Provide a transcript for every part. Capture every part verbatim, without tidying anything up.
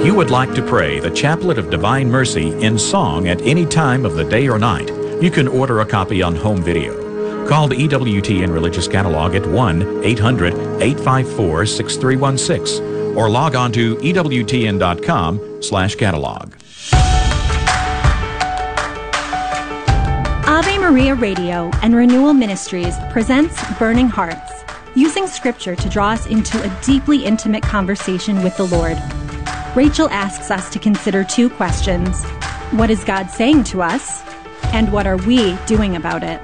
If you would like to pray the Chaplet of Divine Mercy in song at any time of the day or night, you can order a copy on home video. Call the E W T N Religious Catalog at one eight hundred eight five four six three one six or log on to E W T N dot com slash catalog. Ave Maria Radio and Renewal Ministries presents Burning Hearts, using Scripture to draw us into a deeply intimate conversation with the Lord. Rachel asks us to consider two questions. What is God saying to us? And what are we doing about it?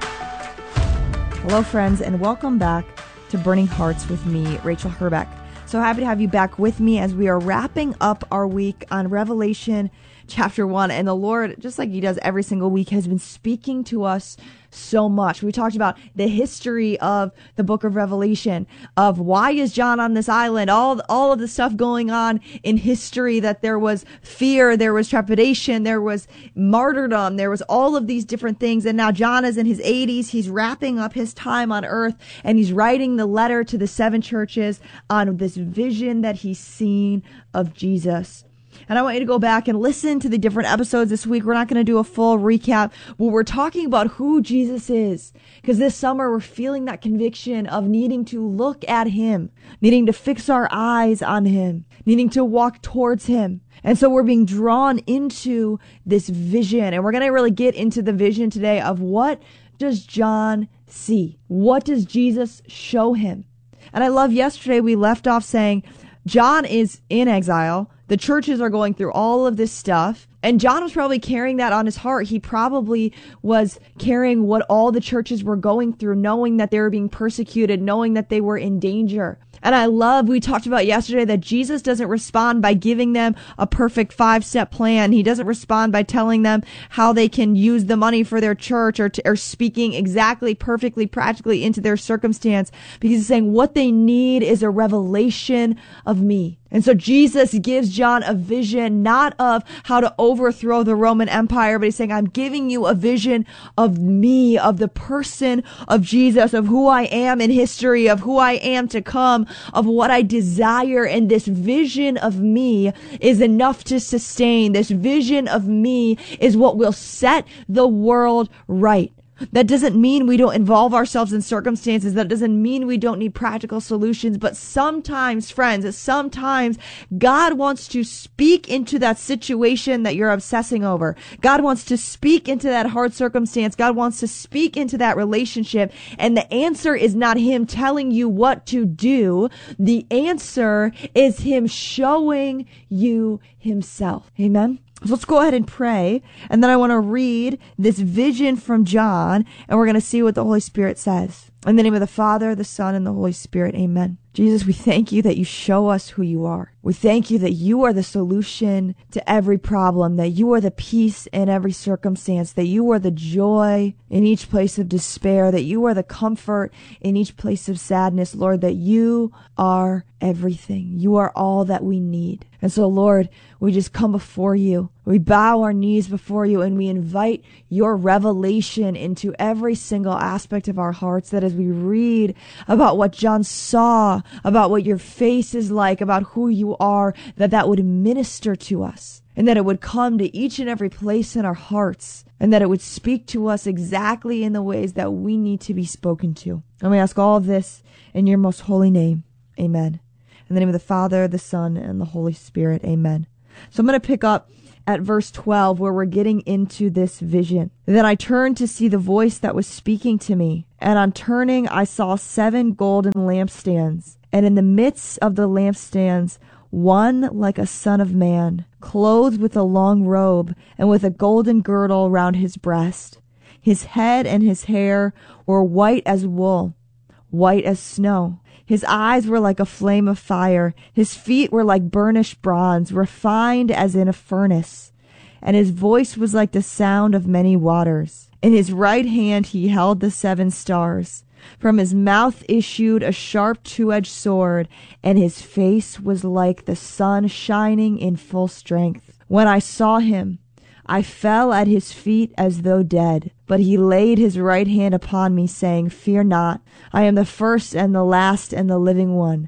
Hello, friends, and welcome back to Burning Hearts with me, Rachel Herbeck. So happy to have you back with me as we are wrapping up our week on Revelation chapter one. And the Lord, just like he does every single week, has been speaking to us so much. We talked about the history of the book of Revelation, of why is John on this island, all, all of the stuff going on in history, that there was fear, there was trepidation, there was martyrdom, there was all of these different things. And now John is in his eighties. He's wrapping up his time on earth, and he's writing the letter to the seven churches on this vision that he's seen of Jesus. And I want you to go back and listen to the different episodes this week. We're not going to do a full recap, but we're talking about who Jesus is. Because this summer we're feeling that conviction of needing to look at him, needing to fix our eyes on him, needing to walk towards him. And so we're being drawn into this vision. And we're going to really get into the vision today of what does John see? What does Jesus show him? And I love yesterday we left off saying John is in exile. The churches are going through all of this stuff. And John was probably carrying that on his heart. He probably was carrying what all the churches were going through, knowing that they were being persecuted, knowing that they were in danger. And I love, we talked about yesterday that Jesus doesn't respond by giving them a perfect five-step plan. He doesn't respond by telling them how they can use the money for their church or, to, or speaking exactly, perfectly, practically into their circumstance. Because he's saying what they need is a revelation of me. And so Jesus gives John a vision, not of how to overthrow the Roman Empire, but he's saying, I'm giving you a vision of me, of the person of Jesus, of who I am in history, of who I am to come, of what I desire. And this vision of me is enough to sustain. This vision of me is what will set the world right. That doesn't mean we don't involve ourselves in circumstances. That doesn't mean we don't need practical solutions. But sometimes, friends, sometimes God wants to speak into that situation that you're obsessing over. God wants to speak into that hard circumstance. God wants to speak into that relationship. And the answer is not him telling you what to do. The answer is him showing you himself. Amen. So let's go ahead and pray, and then I want to read this vision from John, and we're going to see what the Holy Spirit says. In the name of the Father, the Son, and the Holy Spirit, amen. Jesus, we thank you that you show us who you are. We thank you that you are the solution to every problem, that you are the peace in every circumstance, that you are the joy in each place of despair, that you are the comfort in each place of sadness, Lord, that you are everything. You are all that we need. And so, Lord, we just come before you. We bow our knees before you, and we invite your revelation into every single aspect of our hearts, that as we read about what John saw, about what your face is like, about who you are, that that would minister to us, and that it would come to each and every place in our hearts, and that it would speak to us exactly in the ways that we need to be spoken to. And we ask all of this in your most holy name. Amen. In the name of the Father, the Son, and the Holy Spirit. Amen. So I'm going to pick up at verse twelve, where we're getting into this vision. Then I turned to see the voice that was speaking to me, and on turning I saw seven golden lampstands, and in the midst of the lampstands one like a son of man, clothed with a long robe, and with a golden girdle round his breast. His head and his hair were white as wool, white as snow. His eyes were like a flame of fire. His feet were like burnished bronze, refined as in a furnace. And his voice was like the sound of many waters. In his right hand he held the seven stars. From his mouth issued a sharp two-edged sword, and his face was like the sun shining in full strength. When I saw him, I fell at his feet as though dead. But he laid his right hand upon me, saying, Fear not, I am the first and the last and the living one.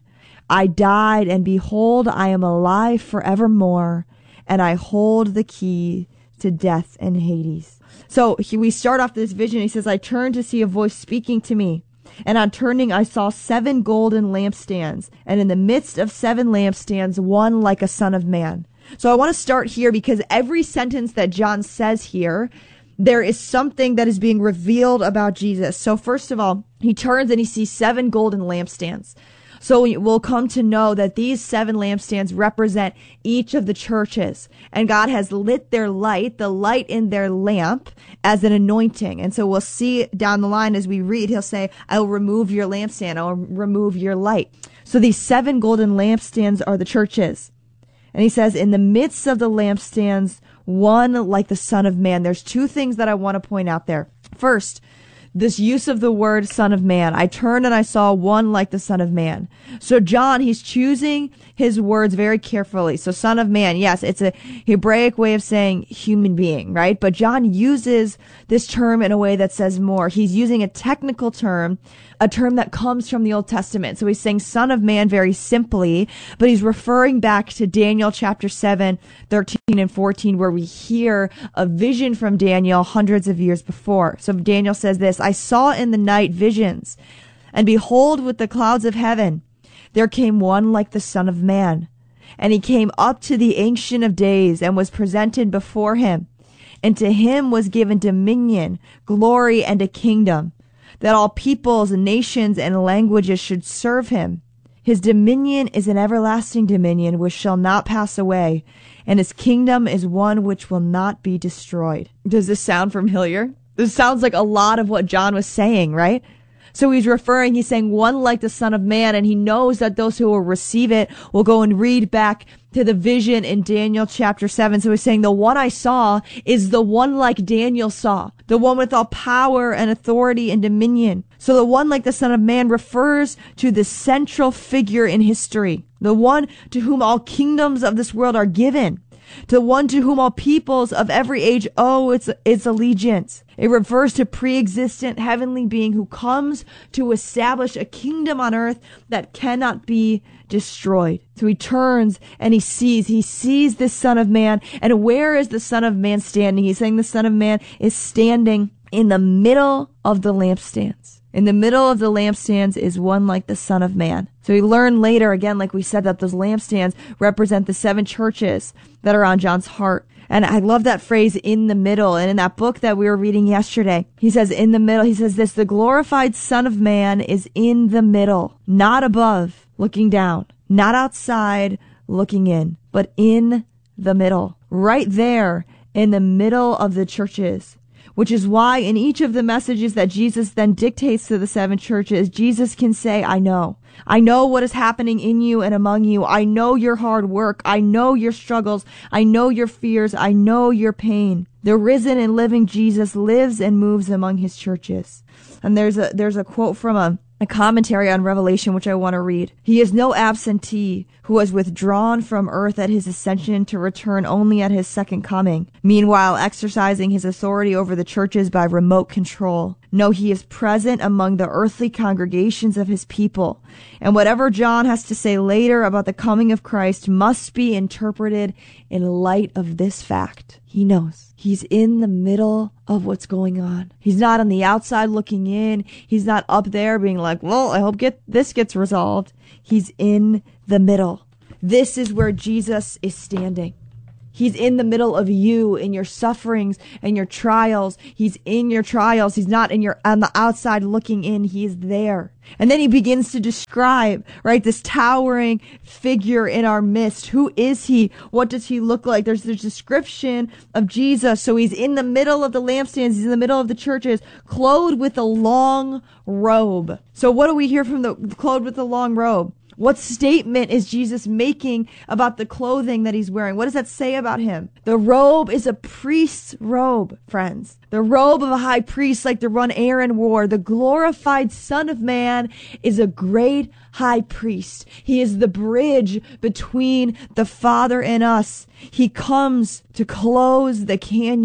I died, and behold, I am alive forevermore, and I hold the key to death and Hades. So he, we start off this vision. He says, I turned to see a voice speaking to me. And on turning, I saw seven golden lampstands, and in the midst of seven lampstands, one like a son of man. So I want to start here because every sentence that John says here, there is something that is being revealed about Jesus. So first of all, he turns and he sees seven golden lampstands. So we'll come to know that these seven lampstands represent each of the churches, and God has lit their light, the light in their lamp, as an anointing. And so we'll see down the line as we read, he'll say, I will remove your lampstand, I will remove your light. So these seven golden lampstands are the churches. And he says, in the midst of the lampstands, one like the Son of Man. There's two things that I want to point out there. First, this use of the word Son of Man. I turned and I saw one like the Son of Man. So John, he's choosing his words very carefully. So Son of Man, yes, it's a Hebraic way of saying human being, right? But John uses this term in a way that says more. He's using a technical term, a term that comes from the Old Testament. So he's saying Son of Man very simply, but he's referring back to Daniel chapter seven, thirteen and fourteen, where we hear a vision from Daniel hundreds of years before. So Daniel says this, I saw in the night visions, and behold, with the clouds of heaven, there came one like the Son of Man. And he came up to the Ancient of Days and was presented before him. And to him was given dominion, glory, and a kingdom, that all peoples, nations, and languages should serve him. His dominion is an everlasting dominion which shall not pass away, and his kingdom is one which will not be destroyed. Does this sound familiar? This sounds like a lot of what John was saying, right? So he's referring, he's saying one like the Son of Man, and he knows that those who will receive it will go and read back to the vision in Daniel chapter seven. So he's saying the one I saw is the one like Daniel saw, the one with all power and authority and dominion. So the one like the Son of Man refers to the central figure in history, the one to whom all kingdoms of this world are given, to the one to whom all peoples of every age owe its, its allegiance. It refers to pre-existent heavenly being who comes to establish a kingdom on earth that cannot be destroyed. So he turns and he sees, he sees this Son of Man. And where is the Son of Man standing? He's saying the Son of Man is standing in the middle of the lampstands. In the middle of the lampstands is one like the Son of Man. So we learn later, again, like we said, that those lampstands represent the seven churches that are on John's heart. And I love that phrase, in the middle. And in that book that we were reading yesterday, he says in the middle, he says this, the glorified Son of Man is in the middle, not above, looking down, not outside, looking in, but in the middle, right there in the middle of the churches. Which is why in each of the messages that Jesus then dictates to the seven churches, Jesus can say, I know. I know what is happening in you and among you. I know your hard work. I know your struggles. I know your fears. I know your pain. The risen and living Jesus lives and moves among his churches. And there's a, there's a quote from a, a commentary on Revelation, which I want to read. He is no absentee who has withdrawn from earth at his ascension to return only at his second coming, meanwhile exercising his authority over the churches by remote control. No, he is present among the earthly congregations of his people. And whatever John has to say later about the coming of Christ must be interpreted in light of this fact. He knows. He's in the middle of what's going on. He's not on the outside looking in. He's not up there being like, well, I hope get this gets resolved. He's in the middle. This is where Jesus is standing. He's in the middle of you in your sufferings and your trials. He's in your trials. He's not in your on the outside looking in. He is there. And then he begins to describe, right, this towering figure in our midst. Who is he? What does he look like? There's the description of Jesus. So he's in the middle of the lampstands. He's in the middle of the churches, clothed with a long robe. So what do we hear from the clothed with the long robe? What statement is Jesus making about the clothing that he's wearing? What does that say about him? The robe is a priest's robe, friends. The robe of a high priest, like the one Aaron wore. The glorified Son of Man is a great high priest. He is the bridge between the Father and us. He comes to close the canyon,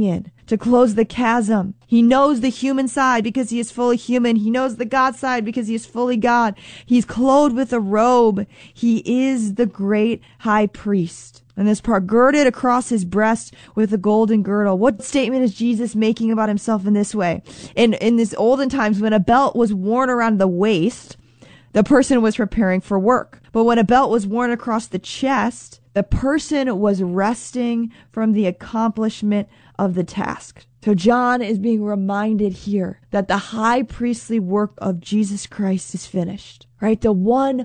to close the chasm. He knows the human side because he is fully human. He knows the God side because he is fully God. He's clothed with a robe. He is the great high priest. And this part, girded across his breast with a golden girdle. What statement is Jesus making about himself in this way? In, in this olden times, when a belt was worn around the waist, the person was preparing for work. But when a belt was worn across the chest, the person was resting from the accomplishment of the task. So John is being reminded here that the high priestly work of Jesus Christ is finished, right? The one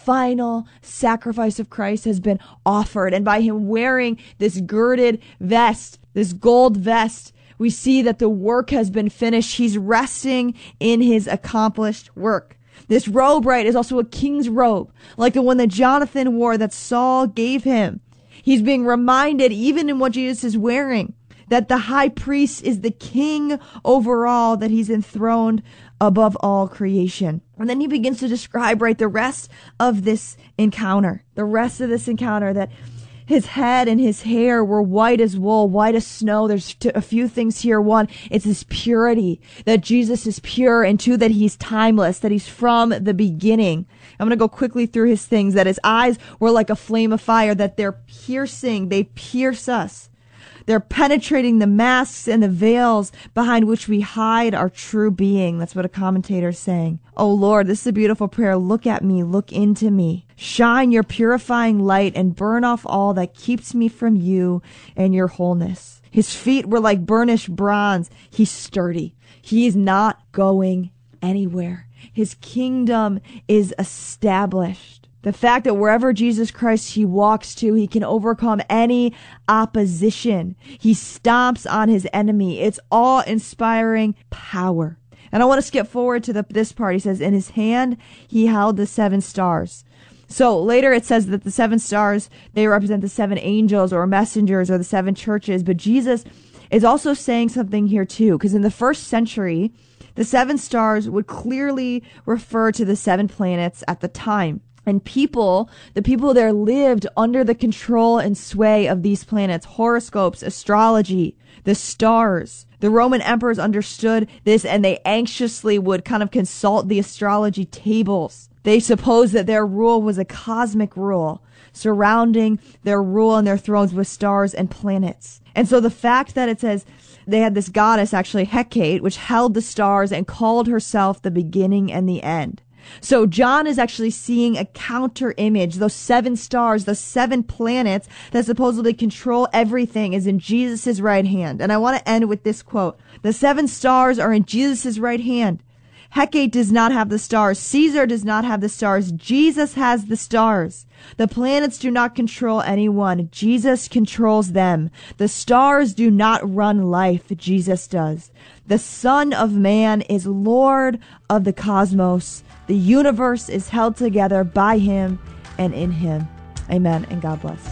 final sacrifice of Christ has been offered. And by him wearing this girded vest, this gold vest, we see that the work has been finished. He's resting in his accomplished work. This robe, right, is also a king's robe, like the one that Jonathan wore that Saul gave him. He's being reminded, even in what Jesus is wearing, that the high priest is the king over all, that he's enthroned above all creation. And then he begins to describe, right, the rest of this encounter, the rest of this encounter, that his head and his hair were white as wool, white as snow. There's t- a few things here. One, it's his purity, that Jesus is pure, and two, that he's timeless, that he's from the beginning. I'm going to go quickly through his things, that his eyes were like a flame of fire, that they're piercing, they pierce us. They're penetrating the masks and the veils behind which we hide our true being. That's what a commentator is saying. Oh Lord, this is a beautiful prayer. Look at me. Look into me. Shine your purifying light and burn off all that keeps me from you and your wholeness. His feet were like burnished bronze. He's sturdy. He is not going anywhere. His kingdom is established. The fact that wherever Jesus Christ he walks to, he can overcome any opposition. He stomps on his enemy. It's awe-inspiring power. And I want to skip forward to the, this part. He says, in his hand, he held the seven stars. So later it says that the seven stars, they represent the seven angels or messengers or the seven churches. But Jesus is also saying something here too, because in the first century, the seven stars would clearly refer to the seven planets at the time. And people, the people there lived under the control and sway of these planets, horoscopes, astrology, the stars. The Roman emperors understood this, and they anxiously would kind of consult the astrology tables. They supposed that their rule was a cosmic rule, surrounding their rule and their thrones with stars and planets. And so the fact that it says they had this goddess, actually Hecate, which held the stars and called herself the beginning and the end. So John is actually seeing a counter image. Those seven stars, those seven planets that supposedly control everything is in Jesus' right hand. And I want to end with this quote. The seven stars are in Jesus' right hand. Hecate does not have the stars. Caesar does not have the stars. Jesus has the stars. The planets do not control anyone. Jesus controls them. The stars do not run life. Jesus does. The Son of Man is Lord of the cosmos. The universe is held together by him and in him. Amen, and God bless.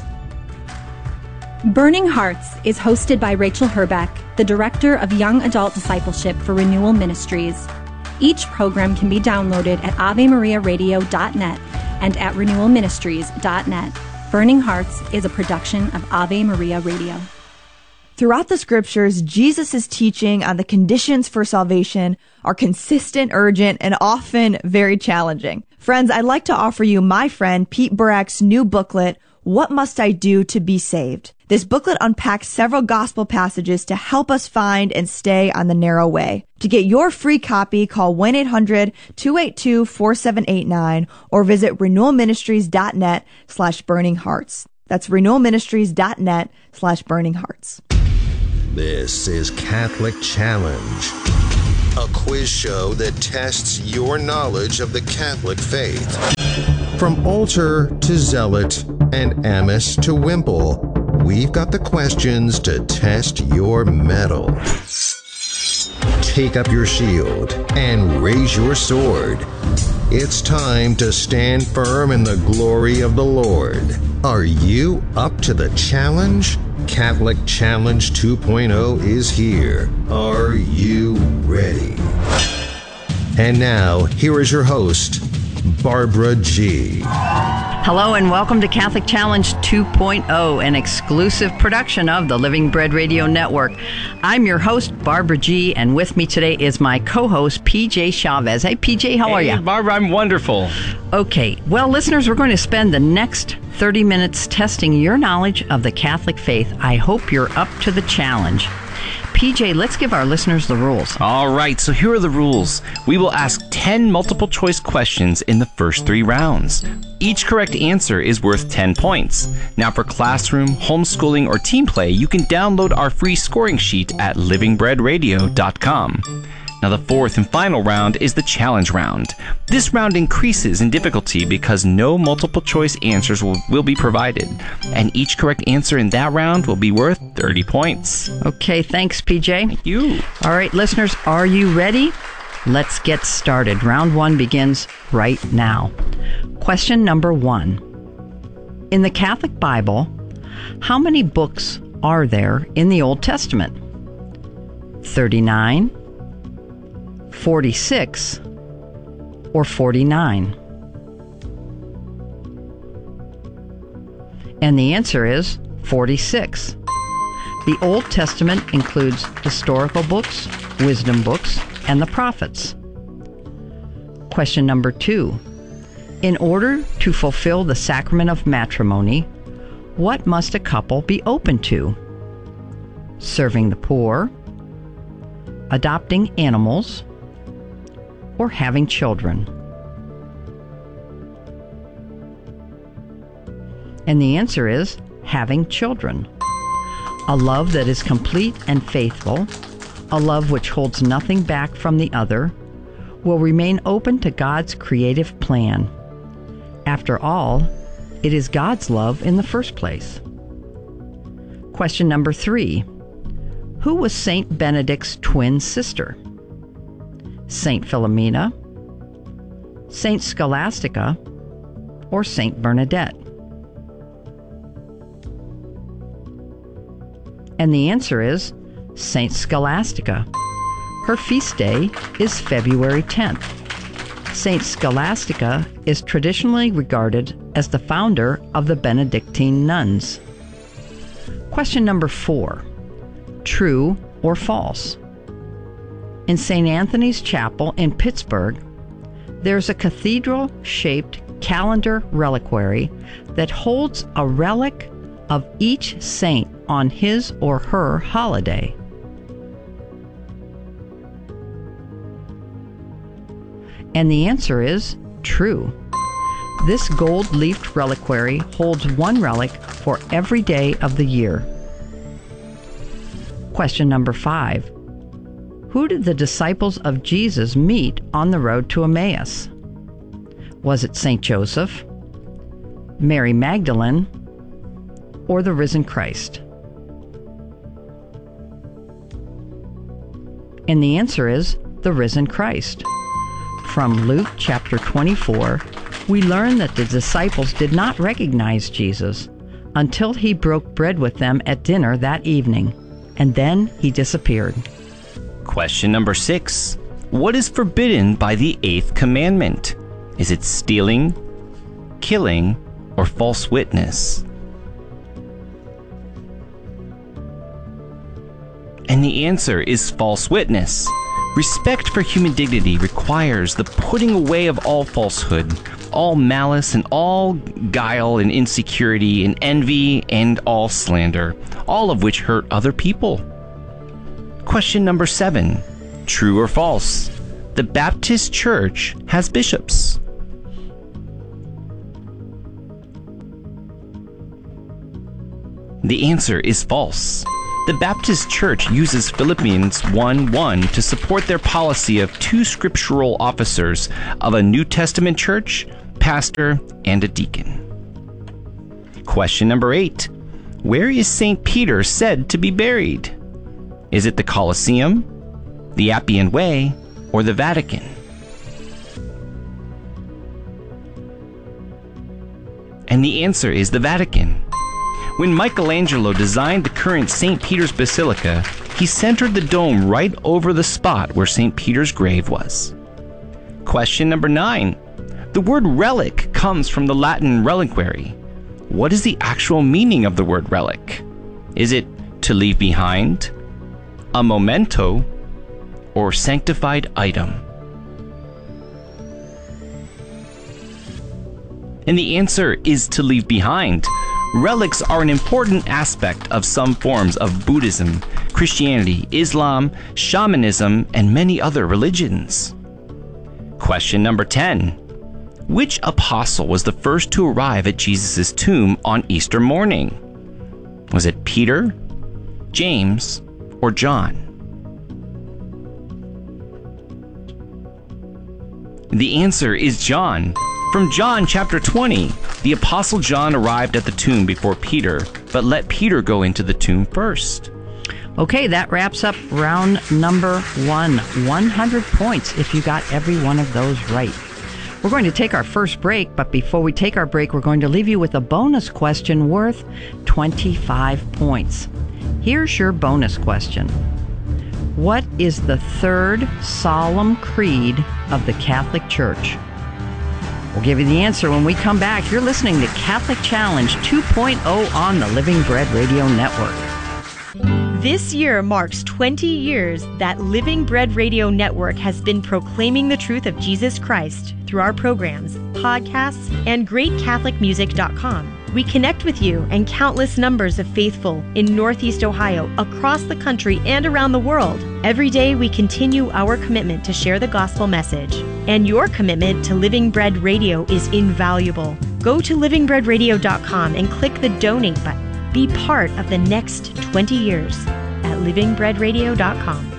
Burning Hearts is hosted by Rachel Herbeck, the Director of Young Adult Discipleship for Renewal Ministries. Each program can be downloaded at ave maria radio dot net and at renewal ministries dot net. Burning Hearts is a production of Ave Maria Radio. Throughout the scriptures, Jesus' teaching on the conditions for salvation are consistent, urgent, and often very challenging. Friends, I'd like to offer you my friend Pete Burack's new booklet, What Must I Do to Be Saved? This booklet unpacks several gospel passages to help us find and stay on the narrow way. To get your free copy, call one eight hundred two eight two four seven eight nine or visit renewal ministries dot net slash burning hearts. That's renewal ministries dot net slash burning hearts. This is Catholic Challenge, a quiz show that tests your knowledge of the Catholic faith. From altar to zealot and amice to wimple, we've got the questions to test your mettle. Take up your shield and raise your sword. It's time to stand firm in the glory of the Lord. Are you up to the challenge? Catholic Challenge two point oh is here. Are you ready? And now, here is your host, Barbara G. Hello and welcome to Catholic Challenge two point oh, an exclusive production of the Living Bread Radio Network. I'm your host, Barbara G., and with me today is my co-host, P J Chavez. Hey, P J, how hey, are you? Barbara, I'm wonderful. Okay, well, listeners, we're going to spend the next thirty minutes testing your knowledge of the Catholic faith. I hope you're up to the challenge. P J, let's give our listeners the rules. All right, so here are the rules. We will ask ten multiple choice questions in the first three rounds. Each correct answer is worth ten points. Now for classroom, homeschooling, or team play, you can download our free scoring sheet at living bread radio dot com. Now the fourth and final round is the challenge round. This round increases in difficulty because no multiple choice answers will, will be provided, and each correct answer in that round will be worth thirty points. Okay, thanks, P J. Thank you. All right, listeners, are you ready? Let's get started. Round one begins right now. Question number one. In the Catholic Bible, how many books are there in the Old Testament? thirty-nine, forty-six, or forty-nine? And the answer is forty-six. The Old Testament includes historical books, wisdom books, and the prophets. Question number two. In order to fulfill the sacrament of matrimony, what must a couple be open to? Serving the poor, adopting animals, or having children? And the answer is having children. A love that is complete and faithful, a love which holds nothing back from the other, will remain open to God's creative plan. After all, it is God's love in the first place. Question number three. Who was Saint Benedict's twin sister? Saint Philomena, Saint Scholastica, or Saint Bernadette? And the answer is Saint Scholastica. Her feast day is February tenth. Saint Scholastica is traditionally regarded as the founder of the Benedictine nuns. Question number four. True or false? In Saint Anthony's Chapel in Pittsburgh, there's a cathedral-shaped calendar reliquary that holds a relic of each saint on his or her holiday. And the answer is true. This gold-leafed reliquary holds one relic for every day of the year. Question number five. Who did the disciples of Jesus meet on the road to Emmaus? Was it Saint Joseph, Mary Magdalene, or the risen Christ? And the answer is the risen Christ. From Luke chapter twenty-four, we learn that the disciples did not recognize Jesus until he broke bread with them at dinner that evening, and then he disappeared. Question number six. What is forbidden by the eighth commandment? Is it stealing, killing, or false witness? And the answer is false witness. Respect for human dignity requires the putting away of all falsehood, all malice, and all guile and insecurity and envy and all slander, all of which hurt other people. Question number seven. True or false? The Baptist Church has bishops. The answer is false. The Baptist Church uses Philippians one one to support their policy of two scriptural officers of a New Testament church, pastor, and a deacon. Question number eight. Where is Saint Peter said to be buried? Is it the Colosseum, the Appian Way, or the Vatican? And the answer is the Vatican. When Michelangelo designed the current Saint Peter's Basilica, he centered the dome right over the spot where Saint Peter's grave was. Question number nine. The word relic comes from the Latin reliquary. What is the actual meaning of the word relic? Is it to leave behind, a memento, or sanctified item? And the answer is to leave behind. Relics are an important aspect of some forms of Buddhism, Christianity, Islam, shamanism, and many other religions. Question number ten. Which apostle was the first to arrive at Jesus' tomb on Easter morning? Was it Peter, James, or John? The answer is John. From John chapter twenty, the apostle John arrived at the tomb before Peter, but let Peter go into the tomb first. Okay, that wraps up round number one. one hundred points if you got every one of those right. We're going to take our first break, but before we take our break, we're going to leave you with a bonus question worth twenty-five points. Here's your bonus question. What is the third solemn creed of the Catholic Church? We'll give you the answer when we come back. You're listening to Catholic Challenge two point oh on the Living Bread Radio Network. This year marks twenty years that Living Bread Radio Network has been proclaiming the truth of Jesus Christ through our programs, podcasts, and great catholic music dot com. We connect with you and countless numbers of faithful in Northeast Ohio, across the country, and around the world. Every day we continue our commitment to share the gospel message. And your commitment to Living Bread Radio is invaluable. Go to living bread radio dot com and click the donate button. Be part of the next twenty years at living bread radio dot com.